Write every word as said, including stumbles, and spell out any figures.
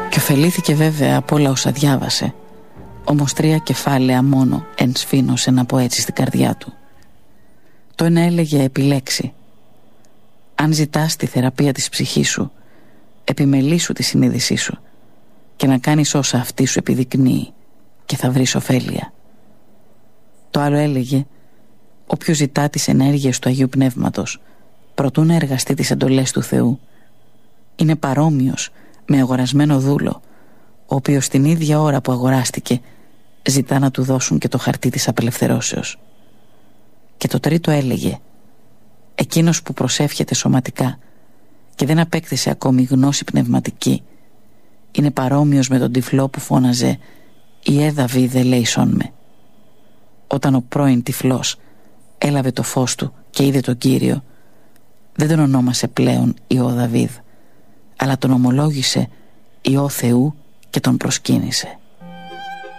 Και ωφελήθηκε βέβαια από όλα όσα διάβασε. Όμως τρία κεφάλαια μόνο ενσφήνωσε να πω έτσι στην καρδιά του. Το ένα έλεγε επιλέξει. Αν ζητάς τη θεραπεία της ψυχής σου, επιμελήσου τη συνείδησή σου και να κάνεις όσα αυτή σου επιδεικνύει και θα βρεις ωφέλεια. Το άλλο έλεγε, όποιος ζητά τις ενέργειες του Αγίου Πνεύματος προτού να εργαστεί τις εντολές του Θεού, είναι παρόμοιος με αγορασμένο δούλο, ο οποίος την ίδια ώρα που αγοράστηκε ζητά να του δώσουν και το χαρτί της απελευθερώσεως. Και το τρίτο έλεγε, εκείνος που προσεύχεται σωματικά και δεν απέκτησε ακόμη γνώση πνευματική, είναι παρόμοιος με τον τυφλό που φώναζε «Ιε Δαβίδε λέησόν με». Όταν ο πρώην τυφλός έλαβε το φως του και είδε τον Κύριο, δεν τον ονόμασε πλέον Υιό Δαβίδ, αλλά τον ομολόγησε Υιό Θεού και τον προσκύνησε.